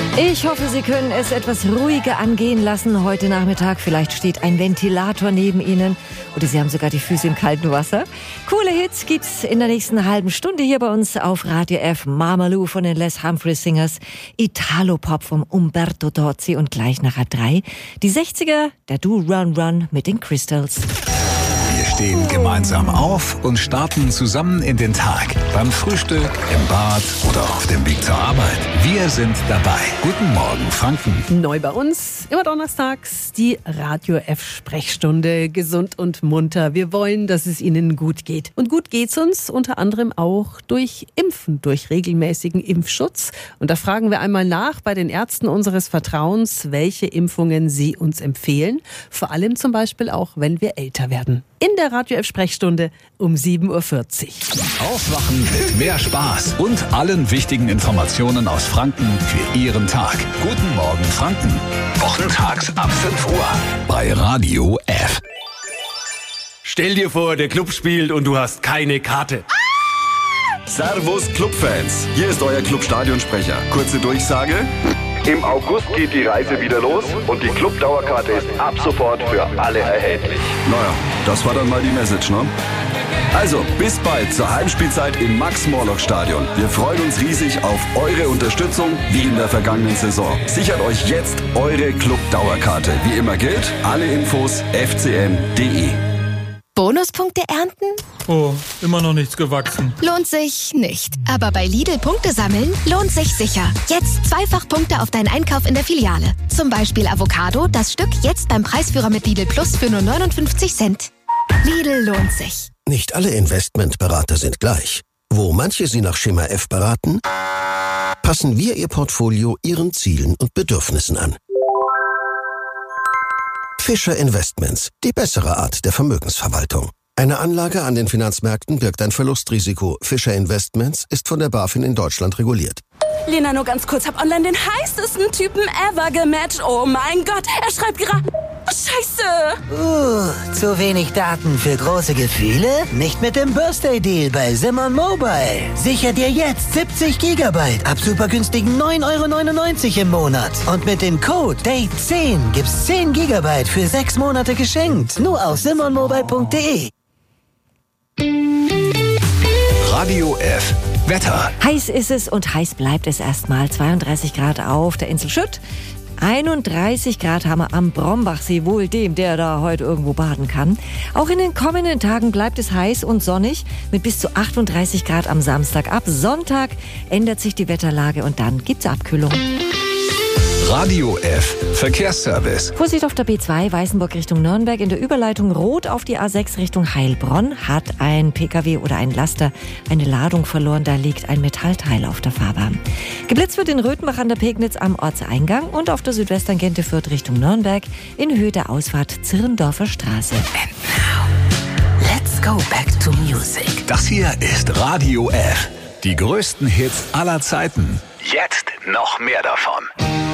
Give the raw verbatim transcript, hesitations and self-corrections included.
Ich hoffe, Sie können es etwas ruhiger angehen lassen heute Nachmittag. Vielleicht steht ein Ventilator neben Ihnen oder Sie haben sogar die Füße im kalten Wasser. Coole Hits gibt's in der nächsten halben Stunde hier bei uns auf Radio F. Mamalu von den Les Humphreys Singers, Italo-Pop vom Umberto Tozzi und gleich nachher drei. Die sechziger, der Do Run Run mit den Crystals. Wir stehen gemeinsam auf und starten zusammen in den Tag. Beim Frühstück, im Bad oder auf dem Weg zur Arbeit. Wir sind dabei. Guten Morgen, Franken. Neu bei uns, immer donnerstags, die Radio F-Sprechstunde. Gesund und munter. Wir wollen, dass es Ihnen gut geht. Und gut geht's uns unter anderem auch durch Impfen, durch regelmäßigen Impfschutz. Und da fragen wir einmal nach bei den Ärzten unseres Vertrauens, welche Impfungen sie uns empfehlen. Vor allem zum Beispiel auch, wenn wir älter werden. In der Radio F-Sprechstunde um sieben Uhr vierzig. Aufwachen mit mehr Spaß und allen wichtigen Informationen aus Franken für Ihren Tag. Guten Morgen, Franken. Wochentags ab fünf Uhr bei Radio F. Stell dir vor, der Club spielt und du hast keine Karte. Servus Clubfans, hier ist euer Clubstadionsprecher. Kurze Durchsage. Im August geht die Reise wieder los und die Clubdauerkarte ist ab sofort für alle erhältlich. Naja, das war dann mal die Message, ne? Also, bis bald zur Heimspielzeit im Max-Morlock-Stadion. Wir freuen uns riesig auf eure Unterstützung, wie in der vergangenen Saison. Sichert euch jetzt eure Clubdauerkarte. Wie immer gilt, alle Infos f c m punkt d e. Bonuspunkte ernten? Oh, immer noch nichts gewachsen. Lohnt sich nicht. Aber bei Lidl Punkte sammeln lohnt sich sicher. Jetzt zweifach Punkte auf deinen Einkauf in der Filiale. Zum Beispiel Avocado, das Stück jetzt beim Preisführer mit Lidl Plus für nur neunundfünfzig Cent. Lidl lohnt sich. Nicht alle Investmentberater sind gleich. Wo manche Sie nach Schema F beraten, passen wir Ihr Portfolio Ihren Zielen und Bedürfnissen an. Fischer Investments, die bessere Art der Vermögensverwaltung. Eine Anlage an den Finanzmärkten birgt ein Verlustrisiko. Fischer Investments ist von der BaFin in Deutschland reguliert. Lena, nur ganz kurz, hab online den heißesten Typen ever gematcht. Oh mein Gott, er schreibt gerade... Oh, Scheiße! Uh, zu wenig Daten für große Gefühle? Nicht mit dem Birthday-Deal bei Simon Mobile. Sicher dir jetzt siebzig Gigabyte ab super günstigen neun Euro neunundneunzig im Monat. Und mit dem Code Date zehn gibt's zehn Gigabyte für sechs Monate geschenkt. Nur auf simon mobile punkt d e. Radio F. Wetter. Heiß ist es und heiß bleibt es erstmal. zweiunddreißig Grad auf der Insel Schütt. einunddreißig Grad haben wir am Brombachsee, wohl dem, der da heute irgendwo baden kann. Auch in den kommenden Tagen bleibt es heiß und sonnig mit bis zu achtunddreißig Grad am Samstag. Ab Sonntag ändert sich die Wetterlage und dann gibt's Abkühlung. Radio F. Verkehrsservice. Vorsicht auf der B zwei, Weißenburg Richtung Nürnberg. In der Überleitung Rot auf die A sechs Richtung Heilbronn hat ein Pkw oder ein Laster eine Ladung verloren. Da liegt ein Metallteil auf der Fahrbahn. Geblitzt wird in Röthenbach an der Pegnitz am Ortseingang und auf der Südwesttangente Fürth Richtung Nürnberg in Höhe der Ausfahrt Zirndorfer Straße. And now, let's go back to music. Das hier ist Radio F. Die größten Hits aller Zeiten. Jetzt noch mehr davon.